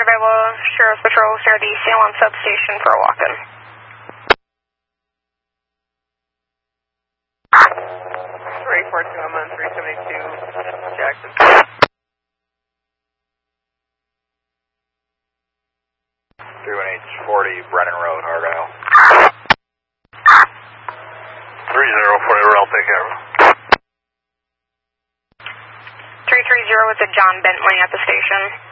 Iowa Sheriff's Patrol near the Salem substation for a walk-in. 342, I'm on 372, Jackson. 31840 Brennan Road, Argyle. 3040, I'll take care of it. 330 with a John Bentley at the station.